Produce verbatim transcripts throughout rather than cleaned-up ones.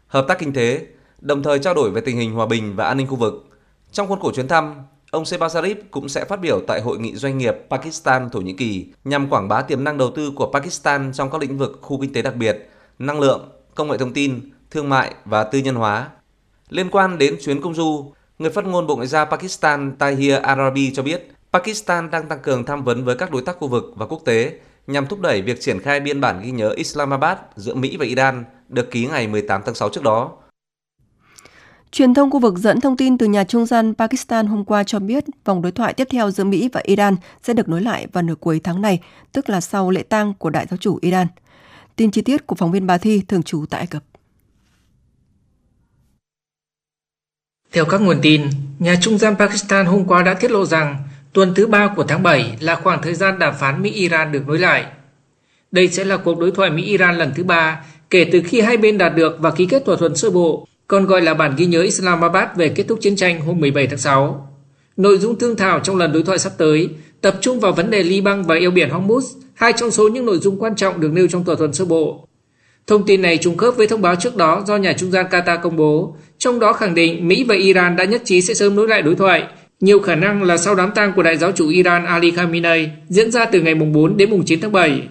hợp tác kinh tế, đồng thời trao đổi về tình hình hòa bình và an ninh khu vực. Trong khuôn khổ chuyến thăm, ông Shehbaz Sharif cũng sẽ phát biểu tại Hội nghị doanh nghiệp Pakistan-Thổ Nhĩ Kỳ nhằm quảng bá tiềm năng đầu tư của Pakistan trong các lĩnh vực khu kinh tế đặc biệt, năng lượng, công nghệ thông tin, thương mại và tư nhân hóa. Liên quan đến chuyến công du, người phát ngôn Bộ Ngoại giao Pakistan Tahir Arabi cho biết Pakistan đang tăng cường tham vấn với các đối tác khu vực và quốc tế nhằm thúc đẩy việc triển khai biên bản ghi nhớ Islamabad giữa Mỹ và Iran được ký ngày mười tám tháng sáu trước đó. Truyền thông khu vực dẫn thông tin từ nhà trung gian Pakistan hôm qua cho biết vòng đối thoại tiếp theo giữa Mỹ và Iran sẽ được nối lại vào nửa cuối tháng này, tức là sau lễ tang của đại giáo chủ Iran. Tin chi tiết của phóng viên Bà Thi thường trú tại Ai Cập. Theo các nguồn tin, nhà trung gian Pakistan hôm qua đã tiết lộ rằng tuần thứ ba của tháng bảy là khoảng thời gian đàm phán Mỹ-Iran được nối lại. Đây sẽ là cuộc đối thoại Mỹ-Iran lần thứ ba kể từ khi hai bên đạt được và ký kết thỏa thuận sơ bộ, còn gọi là bản ghi nhớ Islamabad về kết thúc chiến tranh hôm mười bảy tháng sáu. Nội dung thương thảo trong lần đối thoại sắp tới tập trung vào vấn đề Liban và eo biển Hormuz, hai trong số những nội dung quan trọng được nêu trong thỏa thuận sơ bộ. Thông tin này trùng khớp với thông báo trước đó do nhà trung gian Qatar công bố, trong đó khẳng định Mỹ và Iran đã nhất trí sẽ sớm nối lại đối thoại, nhiều khả năng là sau đám tang của đại giáo chủ Iran Ali Khamenei diễn ra từ ngày bốn đến chín tháng bảy.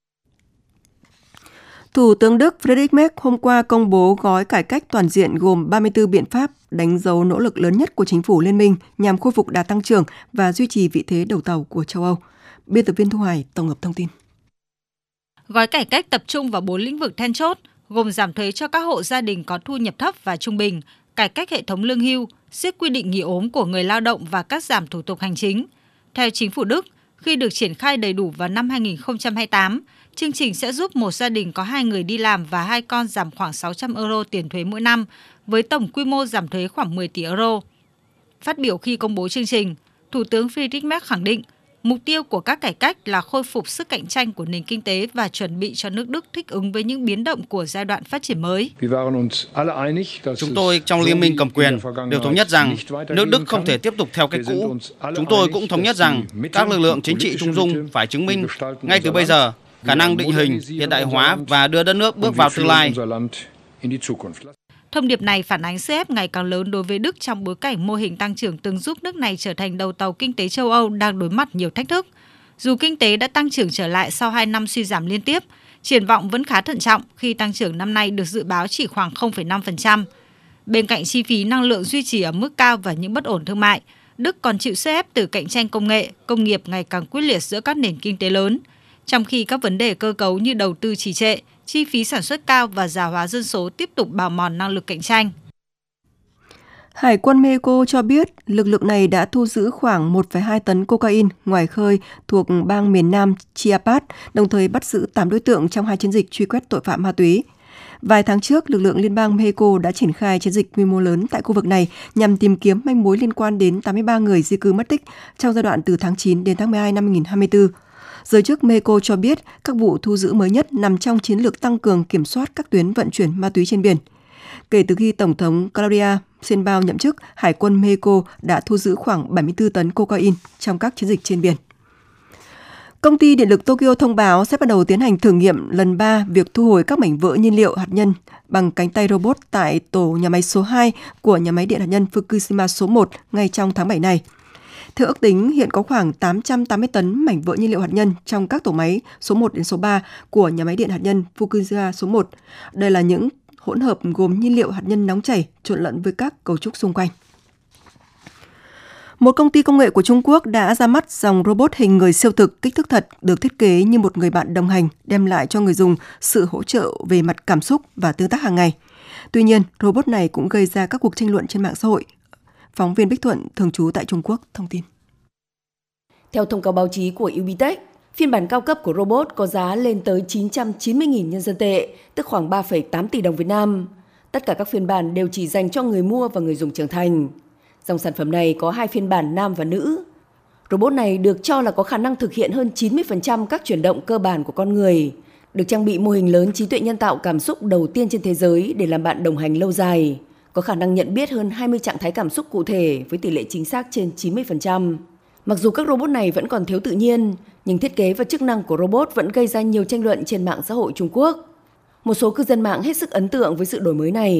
Thủ tướng Đức Friedrich Merz hôm qua công bố gói cải cách toàn diện gồm ba mươi tư biện pháp, đánh dấu nỗ lực lớn nhất của chính phủ liên minh nhằm khôi phục đà tăng trưởng và duy trì vị thế đầu tàu của châu Âu. Biên tập viên Thu Hoài tổng hợp thông tin. Gói cải cách tập trung vào bốn lĩnh vực then chốt, gồm giảm thuế cho các hộ gia đình có thu nhập thấp và trung bình, cải cách hệ thống lương hưu, siết quy định nghỉ ốm của người lao động và cắt giảm thủ tục hành chính. Theo chính phủ Đức, khi được triển khai đầy đủ vào năm hai nghìn không trăm hai mươi tám, chương trình sẽ giúp một gia đình có hai người đi làm và hai con giảm khoảng sáu trăm euro tiền thuế mỗi năm, với tổng quy mô giảm thuế khoảng mười tỷ euro. Phát biểu khi công bố chương trình, Thủ tướng Friedrich Merz khẳng định mục tiêu của các cải cách là khôi phục sức cạnh tranh của nền kinh tế và chuẩn bị cho nước Đức thích ứng với những biến động của giai đoạn phát triển mới. Chúng tôi trong Liên minh cầm quyền đều thống nhất rằng nước Đức không thể tiếp tục theo cách cũ. Chúng tôi cũng thống nhất rằng các lực lượng chính trị trung dung phải chứng minh ngay từ bây giờ khả năng định hình, hiện đại hóa và đưa đất nước bước vào tương lai. Thông điệp này phản ánh sức ép ngày càng lớn đối với Đức trong bối cảnh mô hình tăng trưởng từng giúp nước này trở thành đầu tàu kinh tế châu Âu đang đối mặt nhiều thách thức. Dù kinh tế đã tăng trưởng trở lại sau hai năm suy giảm liên tiếp, triển vọng vẫn khá thận trọng khi tăng trưởng năm nay được dự báo chỉ khoảng không phẩy năm phần trăm. Bên cạnh chi phí năng lượng duy trì ở mức cao và những bất ổn thương mại, Đức còn chịu sức ép từ cạnh tranh công nghệ, công nghiệp ngày càng quyết liệt giữa các nền kinh tế lớn. Trong khi các vấn đề cơ cấu như đầu tư trì trệ, chi phí sản xuất cao và già hóa dân số tiếp tục bào mòn năng lực cạnh tranh. Hải quân Mexico cho biết lực lượng này đã thu giữ khoảng một phẩy hai tấn cocaine ngoài khơi thuộc bang miền Nam Chiapas, đồng thời bắt giữ tám đối tượng trong hai chiến dịch truy quét tội phạm ma túy. Vài tháng trước, lực lượng liên bang Mexico đã triển khai chiến dịch quy mô lớn tại khu vực này nhằm tìm kiếm manh mối liên quan đến tám mươi ba người di cư mất tích trong giai đoạn từ tháng chín đến tháng mười hai năm hai nghìn không trăm hai mươi tư. Giới chức Mexico cho biết các vụ thu giữ mới nhất nằm trong chiến lược tăng cường kiểm soát các tuyến vận chuyển ma túy trên biển. Kể từ khi Tổng thống Claudia Sheinbaum nhậm chức, Hải quân Mexico đã thu giữ khoảng bảy mươi tư tấn cocaine trong các chiến dịch trên biển. Công ty điện lực Tokyo thông báo sẽ bắt đầu tiến hành thử nghiệm lần ba việc thu hồi các mảnh vỡ nhiên liệu hạt nhân bằng cánh tay robot tại tổ nhà máy số hai của nhà máy điện hạt nhân Fukushima số một ngay trong tháng bảy này. Theo ước tính, hiện có khoảng tám trăm tám mươi tấn mảnh vỡ nhiên liệu hạt nhân trong các tổ máy số một đến số ba của nhà máy điện hạt nhân Fukushima số một. Đây là những hỗn hợp gồm nhiên liệu hạt nhân nóng chảy trộn lẫn với các cấu trúc xung quanh. Một công ty công nghệ của Trung Quốc đã ra mắt dòng robot hình người siêu thực kích thước thật được thiết kế như một người bạn đồng hành, đem lại cho người dùng sự hỗ trợ về mặt cảm xúc và tương tác hàng ngày. Tuy nhiên, robot này cũng gây ra các cuộc tranh luận trên mạng xã hội. Phóng viên Bích Thuận, thường trú tại Trung Quốc, thông tin. Theo thông cáo báo chí của Ubitech, phiên bản cao cấp của robot có giá lên tới chín trăm chín mươi nghìn nhân dân tệ, tức khoảng ba phẩy tám tỷ đồng Việt Nam. Tất cả các phiên bản đều chỉ dành cho người mua và người dùng trưởng thành. Dòng sản phẩm này có hai phiên bản nam và nữ. Robot này được cho là có khả năng thực hiện hơn chín mươi phần trăm các chuyển động cơ bản của con người, được trang bị mô hình lớn trí tuệ nhân tạo cảm xúc đầu tiên trên thế giới để làm bạn đồng hành lâu dài, có khả năng nhận biết hơn hai mươi trạng thái cảm xúc cụ thể với tỷ lệ chính xác trên chín mươi phần trăm. Mặc dù các robot này vẫn còn thiếu tự nhiên, nhưng thiết kế và chức năng của robot vẫn gây ra nhiều tranh luận trên mạng xã hội Trung Quốc. Một số cư dân mạng hết sức ấn tượng với sự đổi mới này.